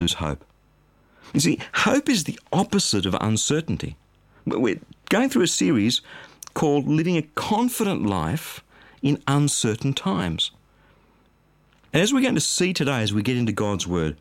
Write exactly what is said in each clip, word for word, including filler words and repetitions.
lose hope. You see, hope is the opposite of uncertainty. We're going through a series called Living a Confident Life in Uncertain Times. And as we're going to see today as we get into God's Word,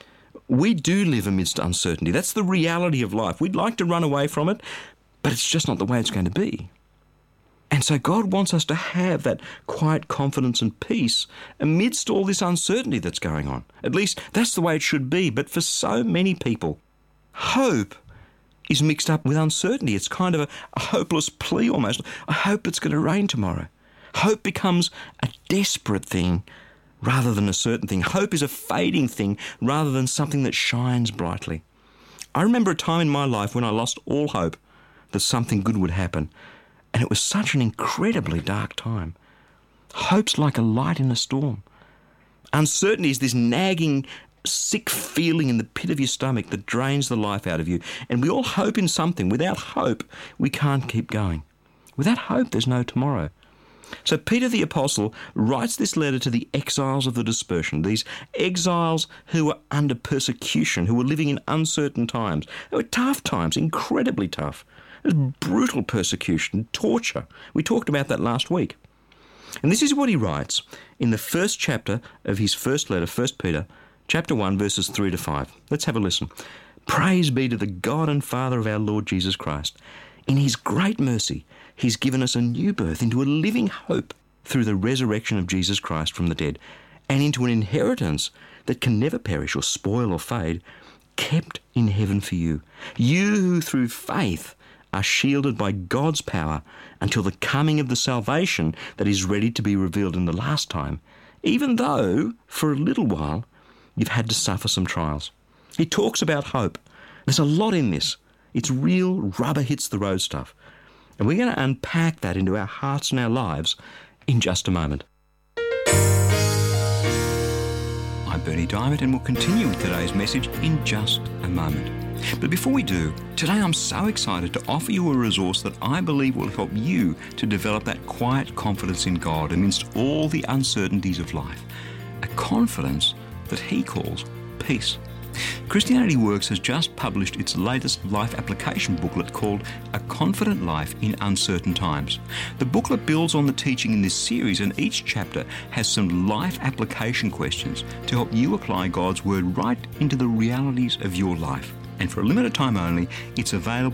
we do live amidst uncertainty. That's the reality of life. We'd like to run away from it, but it's just not the way it's going to be. And so God wants us to have that quiet confidence and peace amidst all this uncertainty that's going on. At least that's the way it should be. But for so many people, hope is mixed up with uncertainty. It's kind of a, a hopeless plea almost. I hope it's going to rain tomorrow. Hope becomes a desperate thing rather than a certain thing. Hope is a fading thing rather than something that shines brightly. I remember a time in my life when I lost all hope that something good would happen. And it was such an incredibly dark time. Hope's like a light in a storm. Uncertainty is this nagging, sick feeling in the pit of your stomach that drains the life out of you. And we all hope in something. Without hope, we can't keep going. Without hope, there's no tomorrow. So Peter the Apostle writes this letter to the exiles of the dispersion, these exiles who were under persecution, who were living in uncertain times. They were tough times, incredibly tough. It was brutal persecution, torture. We talked about that last week. And this is what he writes in the first chapter of his first letter, First Peter, chapter one, verses three to five. Let's have a listen. Praise be to the God and Father of our Lord Jesus Christ. In his great mercy, he's given us a new birth into a living hope through the resurrection of Jesus Christ from the dead, and into an inheritance that can never perish or spoil or fade, kept in heaven for you. You who through faith are shielded by God's power until the coming of the salvation that is ready to be revealed in the last time, even though for a little while you've had to suffer some trials. He talks about hope. There's a lot in this. It's real rubber hits the road stuff. And we're going to unpack that into our hearts and our lives in just a moment. I'm Bernie Diamond, and we'll continue with today's message in just a moment. But before we do, today I'm so excited to offer you a resource that I believe will help you to develop that quiet confidence in God amidst all the uncertainties of life. A confidence that he calls peace. Christianity Works has just published its latest life application booklet called A Confident Life in Uncertain Times. The booklet builds on the teaching in this series, and each chapter has some life application questions to help you apply God's Word right into the realities of your life. And for a limited time only, it's available